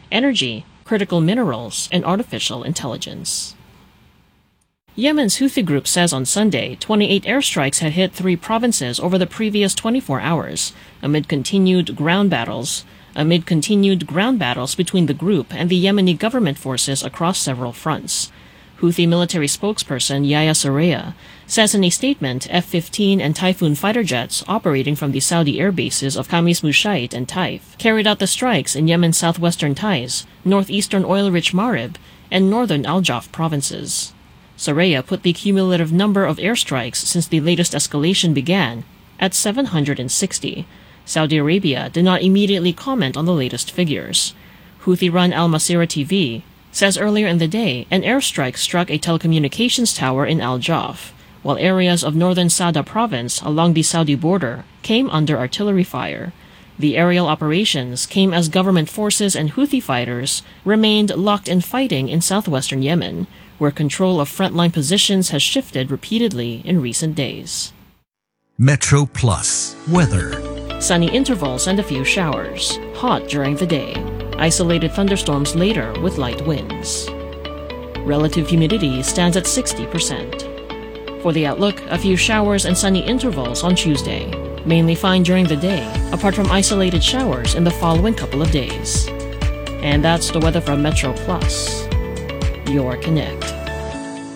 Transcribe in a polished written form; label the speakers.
Speaker 1: energy, critical minerals, and artificial intelligence. Yemen's Houthi group says on Sunday 28 airstrikes had hit 3 provinces over the previous 24 hours, amid continued ground battles between the group and the Yemeni government forces across several fronts. Houthi military spokesperson Yahya Saraya says in a statement F-15 and Typhoon fighter jets operating from the Saudi air bases of Khamis Mushait and Taif carried out the strikes in Yemen's southwestern Taiz, northeastern oil-rich Marib, and northern Al-Jaf provinces. Saraya put the cumulative number of airstrikes since the latest escalation began at 760. Saudi Arabia did not immediately comment on the latest figures. Houthi-run Al Masirah TV says earlier in the day an airstrike struck a telecommunications tower in Al-Jaf, while areas of northern Sada province along the Saudi border came under artillery fire. The aerial operations came as government forces and Houthi fighters remained locked in fighting in southwestern Yemen, where control of frontline positions has shifted repeatedly in recent days.
Speaker 2: Metro Plus weather.
Speaker 1: Sunny intervals and a few showers. Hot during the day. Isolated thunderstorms later with light winds. Relative humidity stands at 60%. For the outlook, a few showers and sunny intervals on Tuesday. Mainly fine during the day, apart from isolated showers in the following couple of days. And that's the weather from Metro Plus. Your Connect.